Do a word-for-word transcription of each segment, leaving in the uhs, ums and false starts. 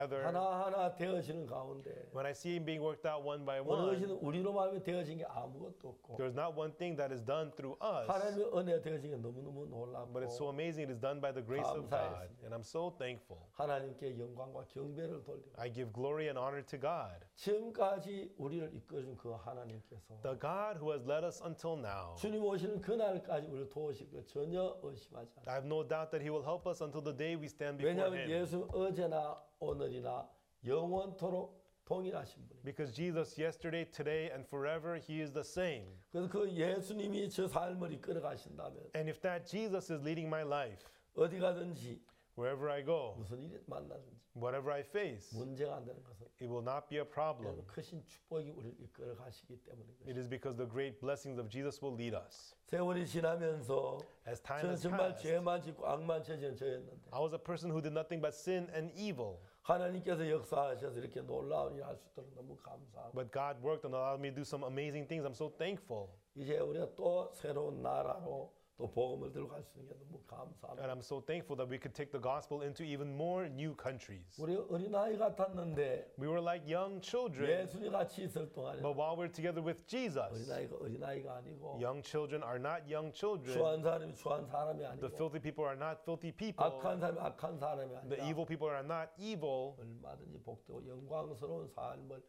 하나하나 되어지는 가운데 when I see him being worked out one by 어느 one, 것이 우리로 말하면 되어진 게 아무것도 없고 there's not one thing that is done through us, 하나님의 은혜가 되어진 게 너무너무 but it's so 놀랍고 amazing it is done by the grace of God. 감사했습니다. And I'm so thankful. 하나님께 영광과 경배를 돌리고 I give glory and honor to God, 지금까지 우리를 이끌어준 그 하나님께서 the God who has led us until now. 주님 오시는 그날까지 우리를 도우실 거 전혀 의심하지 않습니다. I have no doubt that he will help us until the day we stand before 왜냐하면 him. 예수 어제나 오늘이나 영원토록 동일하신 분입니다. Because Jesus yesterday, today, and forever, he is the same. 그래서 그 예수님이 저 삶을 이끌어 가신다면 And if that Jesus is leading my life, 어디 가든지 wherever I go, 무슨 일이 만나든지 whatever I face, 문제가 안 되는 것은 it will not be a problem. 크신 축복이 우리를 이끌어 가시기 때문입니다. It is because the great blessings of Jesus will lead us. 세월이 지나면서 As time 저는 has 정말 passed, 죄만 짓고 악만 저지른 저였는데 I was a person who did nothing but sin and evil. 하나님께서 역사하셔서 이렇게 놀라운 일을 할 수 있도록 너무 감사하고 But God worked and allowed me to do some amazing things. I'm so thankful. 이제 우리가 또 새로운 나라로 또 복음을 들고 갈 수 있는 게 너무 감사합니다. And I'm so thankful that we could take the gospel into even more new countries. 우리 어린아이 같았는데 We were like young children, 예수님 같이 있을 동안에 but while we're together with Jesus, 어린아이가 어린아이가 아니고 young children are not young children. 추한 사람이 추한 사람이 The 아니고 filthy people are not filthy people. 악한 사람이 악한 사람이 The 아니라 evil people are not evil. 얼마든지 복되고 영광스러운 삶을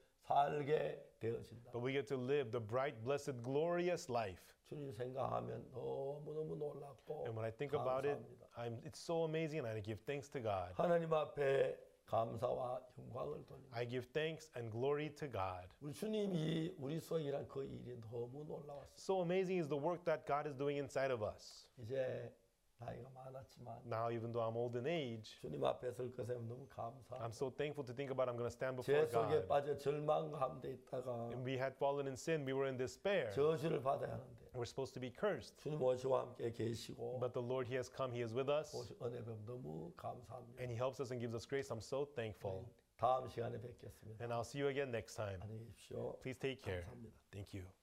살게 되어진다. But we get to live the bright, blessed, glorious life. 주님 생각하면 너무너무 놀랍고 And when I think about it, 감사합니다. I'm, it's so amazing and I give thanks to God. 하나님 앞에 감사와 영광을 돌립니다. I give thanks and glory to God. 우리 주님이 우리 속에 일한 그 일이 너무 놀라웠어요. So amazing is the work that God is doing inside of us. 이제 나이가 많았지만 Now, even though I'm old in age, 주님 앞에 설 것에 너무 감사합니다. I'm so thankful to think about I'm going to stand 죄 before 속에 God. 빠져 절망 가운데 있다가 And we had fallen in sin. We were in despair. 저주를 받아야 하는데 We're supposed to be cursed. 주님 오시와 함께 계시고 But the Lord, He has come. He is with us. 오시 은혜 베풀 너무 감사합니다. And He helps us and gives us grace. I'm so thankful. 다음 시간에 뵙겠습니다. And I'll see you again next time. 안녕히 계십시오. Please take care. 감사합니다. Thank you.